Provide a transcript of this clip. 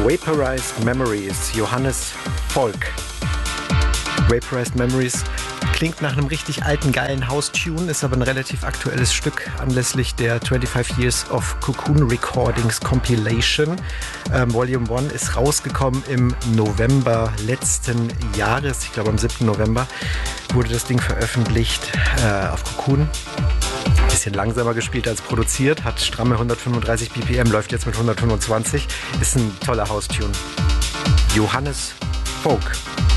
Vaporized Memories, Johannes Volk. Vaporized Memories klingt nach einem richtig alten, geilen House-Tune, ist aber ein relativ aktuelles Stück anlässlich der 25 Years of Cocoon Recordings Compilation. Volume 1 ist rausgekommen im November letzten Jahres. Ich glaube am 7. November wurde das Ding veröffentlicht auf Cocoon. Bisschen langsamer gespielt als produziert, hat stramme 135 BPM, läuft jetzt mit 125. Ist ein toller House-Tune. Johannes Volk.